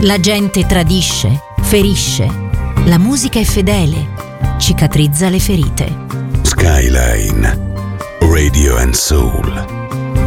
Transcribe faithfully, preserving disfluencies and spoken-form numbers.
La gente tradisce, ferisce. La musica è fedele, cicatrizza le ferite. Skyline Radio and Soul.